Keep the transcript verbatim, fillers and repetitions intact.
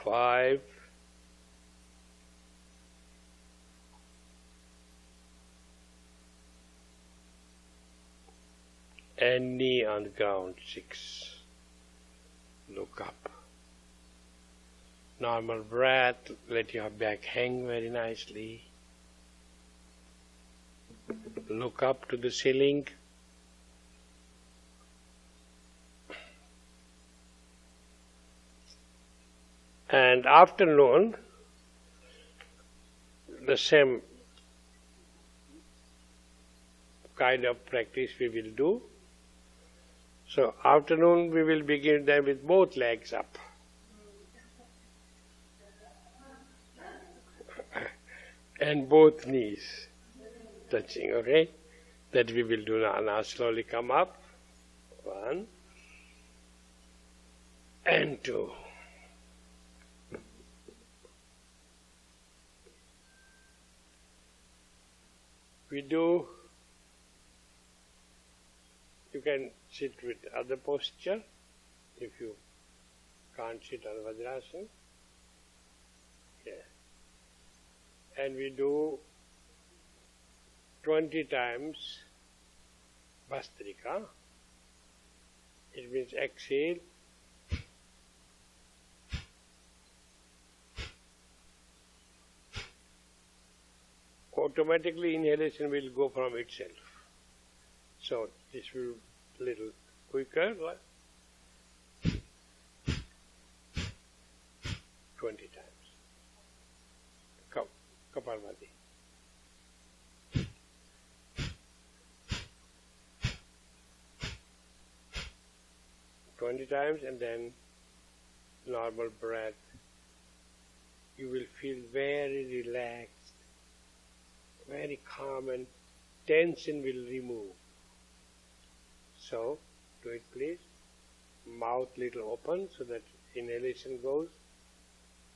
five, and knee on the ground, six. Look up. Normal breath, let your back hang very nicely. Look up to the ceiling. And afternoon, the same kind of practice we will do. So afternoon we will begin then with both legs up. And both knees touching, okay? That we will do now. Now slowly come up. One and two. We do, you can sit with other posture if you can't sit on Vajrasana. Yeah. And we do twenty times Bhastrika. It means exhale. Automatically inhalation will go from itself. So this will be a little quicker. twenty times. Come, Kapalbhati. twenty times and then normal breath. You will feel very relaxed, very calm, and tension will remove. So, do it please. Mouth little open so that inhalation goes.